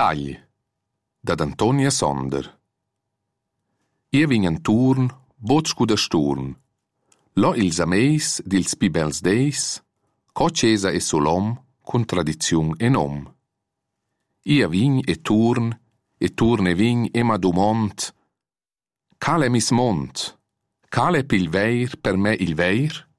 Tagli, da Antonia Sonder. Ia vin in turn, botscu da sturn. Lo ils ameis dils pi bels deis, co cesa e solom, cun tradiziun e nom. Ia vin e turn e vin e ma dumont, cal è mis mont, cal è pil veir per me il veir?